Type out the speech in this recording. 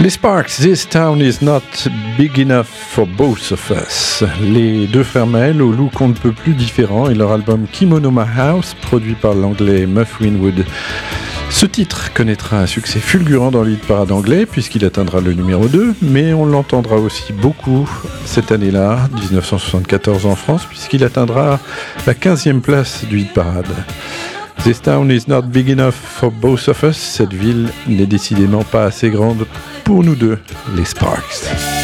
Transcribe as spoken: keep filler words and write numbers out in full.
Les Sparks, This Town is not big enough for both of us. Les deux frères Mael au look on ne peut plus différent et leur album Kimono My House, produit par l'anglais Muff Winwood. Ce titre connaîtra un succès fulgurant dans le hit-parade anglais puisqu'il atteindra le numéro deux, mais on l'entendra aussi beaucoup cette année-là, dix-neuf cent soixante-quatorze en France, puisqu'il atteindra la quinzième place du hit-parade. This town is not big enough for both of us. Cette ville n'est décidément pas assez grande pour nous deux, les Sparks.